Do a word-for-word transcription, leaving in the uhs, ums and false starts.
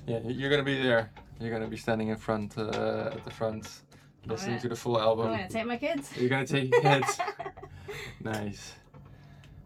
Yeah, you're gonna be there. You're gonna be standing in front, uh, at the front, listening gonna- to the full I'm album. gonna take my kids. You're gonna take your kids. Nice.